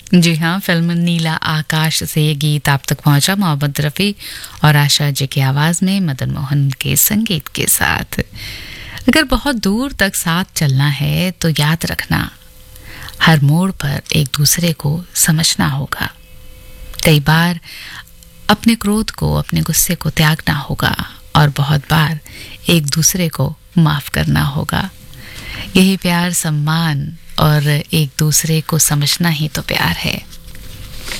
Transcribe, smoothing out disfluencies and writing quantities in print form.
जी हाँ, फिल्म नीला आकाश से ये गीत आप तक पहुंचा मोहम्मद रफ़ी और आशा जी की आवाज़ में मदन मोहन के संगीत के साथ। अगर बहुत दूर तक साथ चलना है तो याद रखना, हर मोड़ पर एक दूसरे को समझना होगा। कई बार अपने क्रोध को, अपने गुस्से को त्यागना होगा और बहुत बार एक दूसरे को माफ करना होगा। यही प्यार, सम्मान और एक दूसरे को समझना ही तो प्यार है।